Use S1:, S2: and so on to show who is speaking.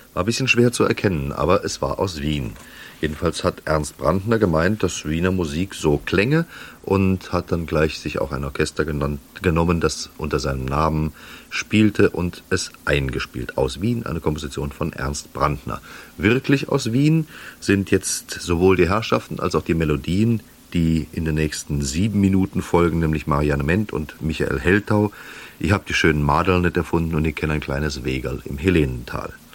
S1: War ein bisschen schwer zu erkennen, aber es war aus Wien. Jedenfalls hat Ernst Brandner gemeint, dass Wiener Musik so klänge und hat dann gleich sich auch ein Orchester genommen, das unter seinem Namen spielte und es eingespielt. Aus Wien, eine Komposition von Ernst Brandner. Wirklich aus Wien sind jetzt sowohl die Herrschaften als auch die Melodien, die in den nächsten 7 Minuten folgen, nämlich Marianne Ment und Michael Heltau. Ich habe die schönen Madeln nicht erfunden und ich kenne ein kleines Wegerl im Helenental.